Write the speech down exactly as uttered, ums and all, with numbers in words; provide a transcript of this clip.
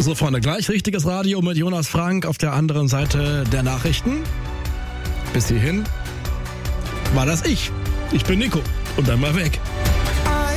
Also vorne gleich richtiges Radio mit Jonas Frank auf der anderen Seite der Nachrichten. Bis hierhin war das ich. Ich bin Nico und dann mal weg.